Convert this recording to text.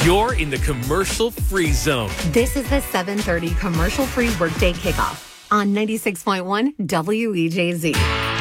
You're in the commercial-free zone. This is the 7:30 commercial-free workday kickoff on 96.1 WEJZ.